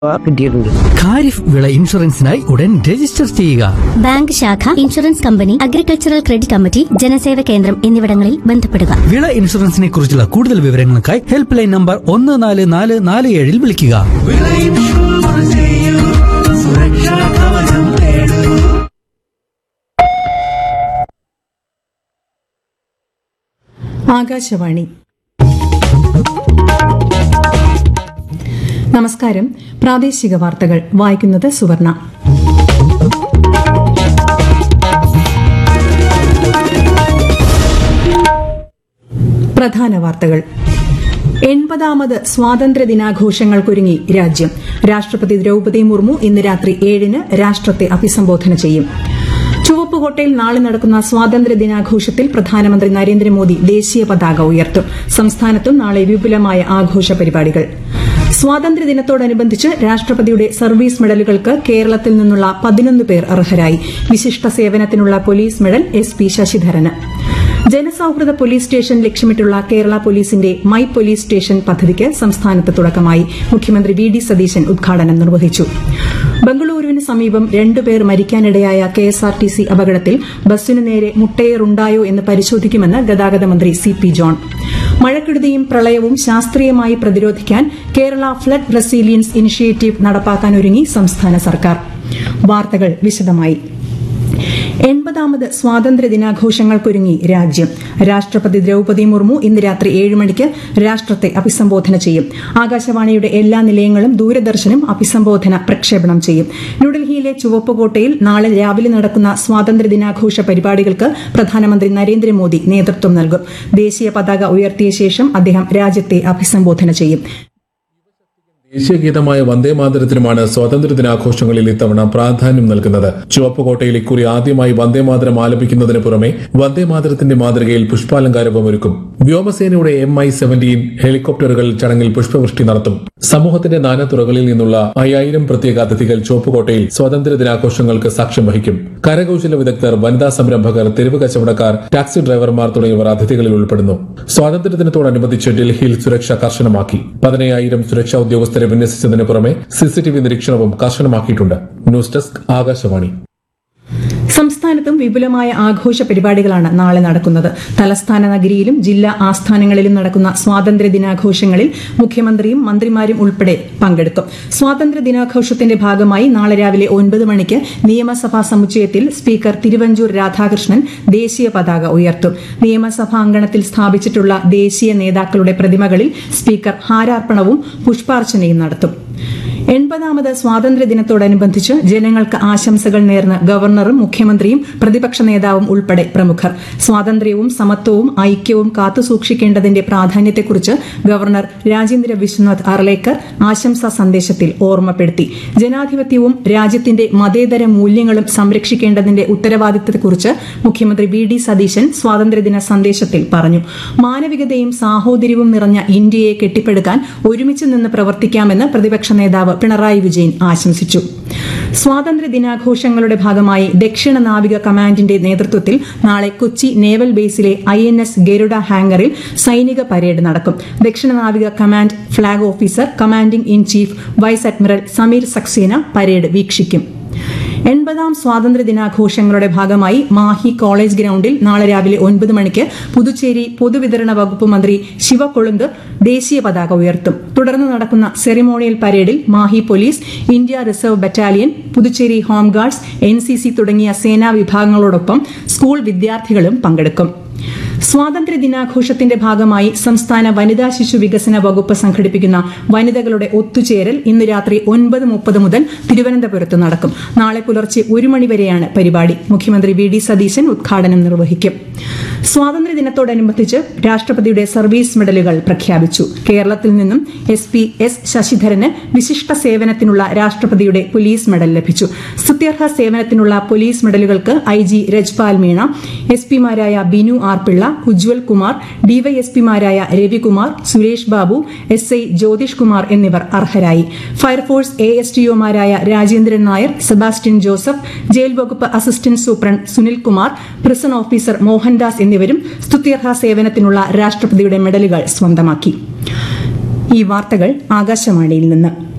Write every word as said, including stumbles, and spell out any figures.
കിട്ടിയിട്ടുണ്ട്. ഖാരിഫ് വിള ഇൻഷുറൻസിനായി ഉടൻ രജിസ്റ്റർ ചെയ്യുക. ബാങ്ക് ശാഖ, insurance company, agricultural credit committee, ജനസേവ കേന്ദ്രം എന്നിവിടങ്ങളിൽ ബന്ധപ്പെടുക. വിള ഇൻഷുറൻസിനെ കുറിച്ചുള്ള കൂടുതൽ വിവരങ്ങൾക്കായി ഹെൽപ്പ് ലൈൻ നമ്പർ ഒന്ന് നാല് നാല് നാല് ഏഴിൽ വിളിക്കുക. ആകാശവാണി. നമസ്കാരം. പ്രാദേശിക വാർത്തകൾ വായിക്കുന്നത് സുവർണ. പ്രധാന വാർത്തകൾ. എൺപതാമത് സ്വാതന്ത്ര്യ ദിനാഘോഷങ്ങൾക്കൊരുങ്ങി രാജ്യം. രാഷ്ട്രപതി ദ്രൌപദി മുർമു ഇന്ന് രാത്രി ഏഴിന് രാഷ്ട്രത്തെ അഭിസംബോധന ചെയ്യും. ചുവപ്പുകോട്ടയിൽ നാളെ നടക്കുന്ന സ്വാതന്ത്ര്യ ദിനാഘോഷത്തിൽ പ്രധാനമന്ത്രി നരേന്ദ്രമോദി ദേശീയ പതാക ഉയർത്തും. സംസ്ഥാനത്തും നാളെ വിപുലമായ ആഘോഷ പരിപാടികൾ. സ്വാതന്ത്ര്യദിനത്തോടനുബന്ധിച്ച് രാഷ്ട്രപതിയുടെ സർവീസ് മെഡലുകൾക്ക് കേരളത്തിൽ നിന്നുള്ള പതിനൊന്ന് പേർ അർഹരായി. വിശിഷ്ട സേവനത്തിനുള്ള പോലീസ് മെഡൽ എസ് പി ശശിധരന്. ജനസൌഹൃദ പോലീസ് സ്റ്റേഷൻ ലക്ഷ്യമിട്ടുള്ള കേരള പോലീസിന്റെ മൈ പോലീസ് സ്റ്റേഷൻ പദ്ധതിക്ക് സംസ്ഥാനത്ത് തുടക്കമായി. മുഖ്യമന്ത്രി വി ഡി സതീശൻ ഉദ്ഘാടനം നിർവഹിച്ചു. ബംഗളൂരുവിന് സമീപം രണ്ടുപേർ മരിക്കാനിടയായ കെഎസ്ആർടിസി അപകടത്തിൽ ബസ്സിനു നേരെ മുട്ടയേറുണ്ടായോ എന്ന് പരിശോധിക്കുമെന്ന് ഗതാഗത മന്ത്രി സി പി ജോൺ. മഴക്കെടുതിയും പ്രളയവും ശാസ്ത്രീയമായി പ്രതിരോധിക്കാൻ കേരള ഫ്ലഡ് റെസിലിയൻസ് ഇനിഷ്യേറ്റീവ് നടപ്പാക്കാനൊരുങ്ങി സംസ്ഥാന സർക്കാർ. വാർത്തകൾ വിശദമായി. എൺപതാമത് സ്വാതന്ത്ര്യ ദിനാഘോഷങ്ങൾക്കൊരുങ്ങി രാജ്യം. രാഷ്ട്രപതി ദ്രൌപദി മുർമു ഇന്ന് രാത്രി ഏഴ് മണിക്ക് രാഷ്ട്രത്തെ അഭിസംബോധന ചെയ്യും. ആകാശവാണിയുടെ എല്ലാ നിലയങ്ങളും ദൂരദർശനും അഭിസംബോധന പ്രക്ഷേപണം ചെയ്യും. ന്യൂഡൽഹിയിലെ ചുവപ്പുകോട്ടയിൽ നാളെ രാവിലെ നടക്കുന്ന സ്വാതന്ത്ര്യ ദിനാഘോഷ പരിപാടികൾക്ക് പ്രധാനമന്ത്രി നരേന്ദ്രമോദി നേതൃത്വം നൽകും. ദേശീയ പതാക ഉയർത്തിയ ശേഷം അദ്ദേഹം രാജ്യത്തെ അഭിസംബോധന ചെയ്യും. ദേശീയഗീതമായ വന്ദേമാതരത്തിനുമാണ് സ്വാതന്ത്ര്യ ദിനാഘോഷങ്ങളിൽ ഇത്തവണ പ്രാധാന്യം നൽകുന്നത്. ചുവപ്പുകോട്ടയിൽ ഇക്കുറി ആദ്യമായി വന്ദേമാതരം ആലപിക്കുന്നതിന് പുറമെ വന്ദേമാതരത്തിന്റെ മാതൃകയിൽ പുഷ്പാലങ്കാരവും ഒരുക്കും. വ്യോമസേനയുടെ എം ഐ സെവന്റീൻ ഹെലികോപ്റ്ററുകൾ ചടങ്ങിൽ പുഷ്പവൃഷ്ടി നടത്തും. സമൂഹത്തിന്റെ നാനാതുറകളിൽ നിന്നുള്ള അയ്യായിരം പ്രത്യേക അതിഥികൾ ചുവപ്പുകോട്ടയിൽ സ്വാതന്ത്ര്യ ദിനാഘോഷങ്ങൾക്ക് സാക്ഷ്യം വഹിക്കും. കരകൌശല വിദഗ്ധർ, വനിതാ സംരംഭകർ, തെരുവ് കച്ചവടക്കാർ, ടാക്സി ഡ്രൈവർമാർ തുടങ്ങിയവർ അതിഥികളിൽ ഉൾപ്പെടുന്നു. സ്വാതന്ത്ര്യദിനത്തോടനുബന്ധിച്ച് ഡൽഹിയിൽ സുരക്ഷ കർശനമാക്കി. പതിനയ്യായിരം സുരക്ഷാ ഉദ്യോഗസ്ഥരെ വിന്യസിച്ചതിന് പുറമെ സിസിടിവി നിരീക്ഷണവും കർശനമാക്കിയിട്ടുണ്ട്. News desk Akashvani. സംസ്ഥാനത്തും വിപുലമായ ആഘോഷ പരിപാടികളാണ് നാളെ നടക്കുന്നത്. തലസ്ഥാന നഗരിയിലും ജില്ലാ ആസ്ഥാനങ്ങളിലും നടക്കുന്ന സ്വാതന്ത്ര്യ ദിനാഘോഷങ്ങളിൽ മുഖ്യമന്ത്രിയും മന്ത്രിമാരും ഉൾപ്പെടെ പങ്കെടുക്കും. സ്വാതന്ത്ര്യ ദിനാഘോഷത്തിന്റെ ഭാഗമായി നാളെ രാവിലെ ഒൻപത് മണിക്ക് നിയമസഭാ സമുച്ചയത്തിൽ സ്പീക്കർ തിരുവഞ്ചൂർ രാധാകൃഷ്ണൻ ദേശീയ പതാക ഉയർത്തും. നിയമസഭാ അങ്കണത്തിൽ സ്ഥാപിച്ചിട്ടുള്ള ദേശീയ നേതാക്കളുടെ പ്രതിമകളിൽ സ്പീക്കർ ഹാരാർപ്പണവും പുഷ്പാർച്ചനയും നടത്തും. എൺപതാമത് സ്വാതന്ത്ര്യ ദിനത്തോടനുബന്ധിച്ച് ജനങ്ങൾക്ക് ആശംസകൾ നേർന്ന് ഗവർണറും മുഖ്യമന്ത്രിയും പ്രതിപക്ഷ നേതാവും ഉൾപ്പെടെ പ്രമുഖർ. സ്വാതന്ത്ര്യവും സമത്വവും ഐക്യവും കാത്തുസൂക്ഷിക്കേണ്ടതിന്റെ പ്രാധാന്യത്തെക്കുറിച്ച് ഗവർണർ രാജേന്ദ്ര വിശ്വനാഥ് അർലേക്കർ ആശംസാ സന്ദേശത്തിൽ ഓർമ്മപ്പെടുത്തി. ജനാധിപത്യവും രാജ്യത്തിന്റെ മതേതര മൂല്യങ്ങളും സംരക്ഷിക്കേണ്ടതിന്റെ ഉത്തരവാദിത്തത്തെക്കുറിച്ച് മുഖ്യമന്ത്രി വി ഡി സതീശൻ സ്വാതന്ത്ര്യദിന സന്ദേശത്തിൽ പറഞ്ഞു. മാനവികതയും സാഹോദര്യവും നിറഞ്ഞ ഇന്ത്യയെ കെട്ടിപ്പടുക്കാൻ ഒരുമിച്ച് നിന്ന് പ്രവർത്തിക്കാമെന്ന് പ്രതിപക്ഷ നേതാവ് പിണറായി വിജയൻ ആശംസിച്ചു. സ്വാതന്ത്ര്യ ദിനാഘോഷങ്ങളുടെ ഭാഗമായി ദക്ഷിണ നാവിക കമാൻഡിന്റെ നേതൃത്വത്തിൽ നാളെ Kochi naval ബേസിലെ I N S Garuda ഹാംഗറിൽ സൈനിക പരേഡ് നടക്കും. ദക്ഷിണ നാവിക command flag officer commanding in chief vice admiral Sameer Saxena parade വീക്ഷിക്കും. എൺപതാം സ്വാതന്ത്ര്യ ദിനാഘോഷങ്ങളുടെ ഭാഗമായി മാഹി കോളേജ് ഗ്രൌണ്ടിൽ നാളെ രാവിലെ ഒൻപത് മണിക്ക് പുതുച്ചേരി പൊതുവിതരണ വകുപ്പ് മന്ത്രി ശിവകൊളുന്ത് ദേശീയ പതാക ഉയർത്തും. തുടർന്ന് നടക്കുന്ന സെറിമോണിയൽ പരേഡിൽ Mahe police, India reserve battalion, Puducherry home guards, N C C തുടങ്ങിയ സേനാ വിഭാഗങ്ങളോടൊപ്പം സ്കൂൾ വിദ്യാർത്ഥികളും പങ്കെടുക്കും. സ്വാതന്ത്ര്യ ദിനാഘോഷത്തിന്റെ ഭാഗമായി സംസ്ഥാന വനിതാ ശിശു വികസന വകുപ്പ് സംഘടിപ്പിക്കുന്ന വനിതകളുടെ ഒത്തുചേരൽ ഇന്ന് രാത്രി ഒൻപത് മുപ്പത് മുതൽ തിരുവനന്തപുരത്ത് നടക്കും. നാളെ പുലർച്ചെ ഒരു മണിവരെയാണ് പരിപാടി. മുഖ്യമന്ത്രി വി ഡി സതീശൻ ഉദ്ഘാടനം നിർവഹിക്കും. സ്വാതന്ത്ര്യ ദിനത്തോടനുബന്ധിച്ച് രാഷ്ട്രപതിയുടെ സർവീസ് മെഡലുകൾ പ്രഖ്യാപിച്ചു. കേരളത്തിൽ നിന്നും എസ് പി എസ് ശശിധരന് വിശിഷ്ട സേവനത്തിനുള്ള രാഷ്ട്രപതിയുടെ പോലീസ് മെഡൽ ലഭിച്ചു. സ്തുത്യർഹ സേവനത്തിനുള്ള police മെഡലുകൾക്ക് I G Rajpal Meena, S പിമാരായ Binu R Pillai, Ujjwal Kumar, ഡിവൈഎസ്പിമാരായ Ravikumar, Suresh Babu, S I Jyothish Kumar എന്നിവർ അർഹരായി. Fire force A S T ഒമാരായ Rajendran Nair, Sebastian Joseph, jail വകുപ്പ് assistant superintendent Sunilkumar, prison officer Mohandas എന്നിവരും സ്തുത്യർഹ സേവനത്തിനുള്ള രാഷ്ട്രപതിയുടെ മെഡലുകൾ സ്വന്തമാക്കി. ഈ വാർത്തകൾ ആകാശവാണിയിൽ നിന്ന്.